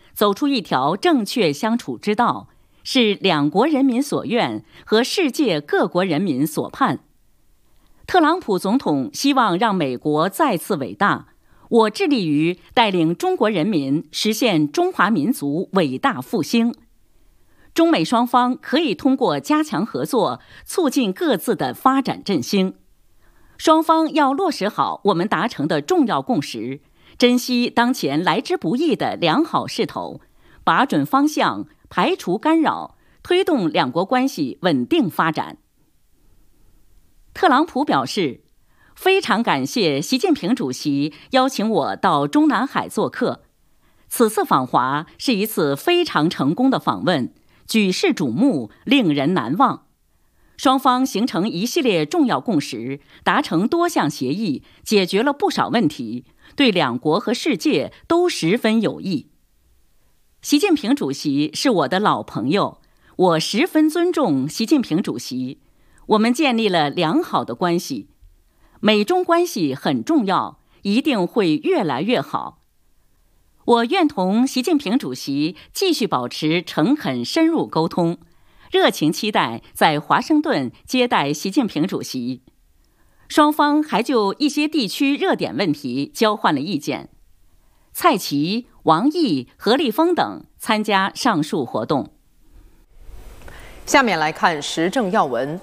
走出一条正确相处之道，是两国人民所愿和世界各国人民所盼。特朗普总统希望让美国再次伟大，我致力于带领中国人民实现中华民族伟大复兴。中美双方可以通过加强合作，促进各自的发展振兴。双方要落实好我们达成的重要共识，珍惜当前来之不易的良好势头，把准方向，排除干扰，推动两国关系稳定发展。特朗普表示，非常感谢习近平主席邀请我到中南海做客，此次访华是一次非常成功的访问，举世瞩目，令人难忘。双方形成一系列重要共识，达成多项协议，解决了不少问题，对两国和世界都十分有益。习近平主席是我的老朋友，我十分尊重习近平主席，我们建立了良好的关系。美中关系很重要，一定会越来越好。我愿同习近平主席继续保持诚恳深入沟通，热情期待在华盛顿接待习近平主席。双方还就一些地区热点问题交换了意见。蔡奇、王毅、何立峰等参加上述活动。 下面来看时政要闻。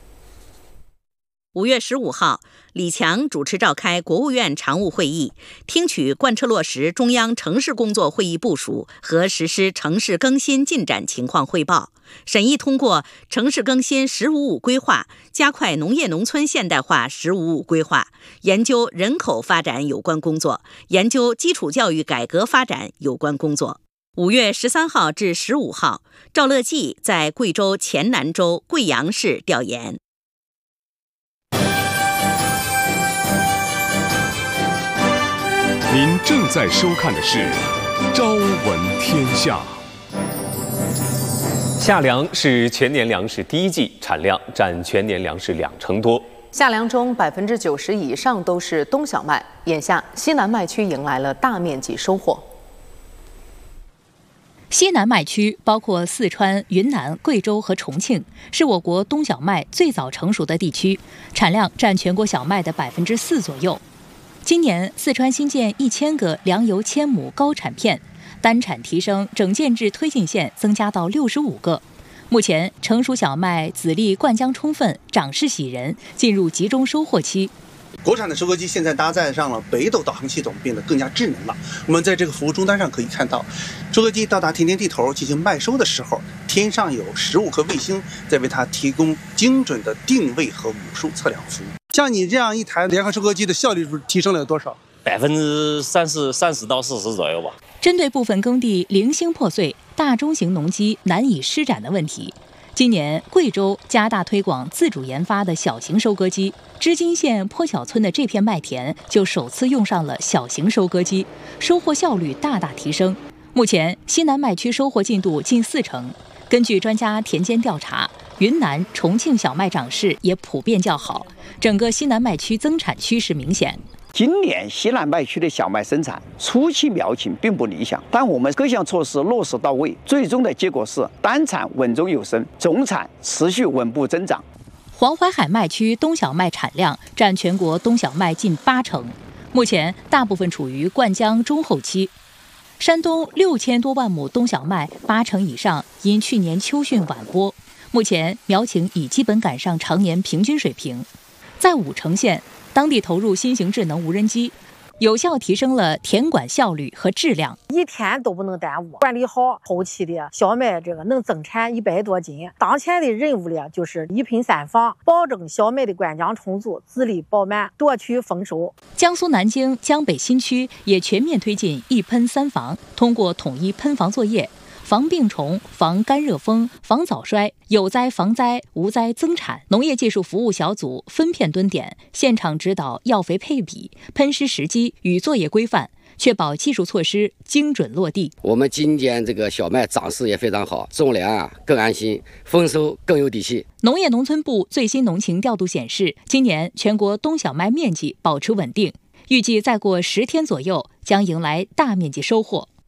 5月15号，李强主持召开国务院常务会议，听取贯彻落实中央城市工作会议部署和实施城市更新进展情况汇报，审议通过城市更新“1055”规划，加快农业农村现代化“1055”规划，研究人口发展有关工作，研究基础教育改革发展有关工作。5月13号至15号，赵乐际在贵州黔南州贵阳市调研。 您正在收看的是《朝闻天下》。夏粮是全年粮食第一季，产量占全年粮食20%多。 夏粮中90%以上都是冬小麦，眼下西南麦区迎来了大面积收获。 西南麦区包括四川、云南、贵州和重庆，是我国冬小麦最早成熟的地区，产量占全国小麦的4%左右。今年四川新建1000个粮油千亩高产片，单产提升整建制推进线增加到65个。目前成熟小麦籽粒灌浆充分，长势喜人，进入集中收获期。 国产的收割机现在搭载上了北斗导航系统，变得更加智能了。我们在这个服务终端上可以看到，收割机到达田间地头进行麦收的时候，天上有15颗卫星在为它提供精准的定位和武术测量服务。像你这样一台联合收割机的效率提升了有多少 ？30%到40%左右吧。 针对部分耕地零星破碎、大中型农机难以施展的问题，今年贵州加大推广自主研发的小型收割机，织金县坡小村的这片麦田就首次用上了小型收割机，收获效率大大提升。目前西南麦区收获进度近40%。根据专家田间调查，云南、重庆小麦长势也普遍较好，整个西南麦区增产趋势明显。 今年西南麦区的小麦生产初期苗情并不理想，但我们各项措施落实到位，最终的结果是单产稳中有升，总产持续稳步增长。 黄淮海麦区冬小麦产量占全国冬小麦近80%，目前大部分处于灌浆中后期。山东6000多万亩冬小麦80%以上因去年秋汛晚播，目前苗情已基本赶上常年平均水平。在武城县，当地投入新型智能无人机，有效提升了田管效率和质量， 一天都不能耽误。管理好后期的小麦，能增产100多斤。当前的任务就是1品3防，保证小麦的灌浆充足，籽粒饱满，夺取丰收。 江苏南京江北新区也全面推进1喷3防，通过统一喷防作业，防病虫、防干热风、防早衰，有灾防灾，无灾增产。农业技术服务小组分片蹲点，现场指导药肥配比、喷施时机与作业规范，确保技术措施精准落地。 我们今年这个小麦长势也非常好，种粮更安心，丰收更有底气。 农业农村部最新农情调度显示，今年全国冬小麦面积保持稳定，预计再过10天左右将迎来大面积收获。